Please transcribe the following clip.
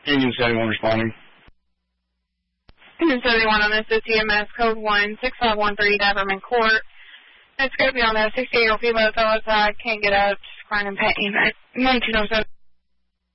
Union 71 responding. Union 71 on this is TMS code 16513 Daverman Court. It's going to be on the 68-year-old female that's outside, can't get up, just crying in pain. 1907.